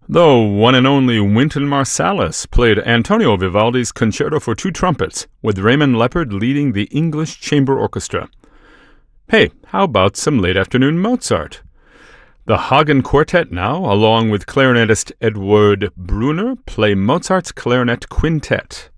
The one and only Wynton Marsalis played Antonio Vivaldi's Concerto for Two Trumpets, with Raymond Leppard leading the English Chamber Orchestra. Hey, how about some late afternoon Mozart? The Hagen Quartet now, along with clarinetist Edward Brunner, play Mozart's Clarinet Quintet.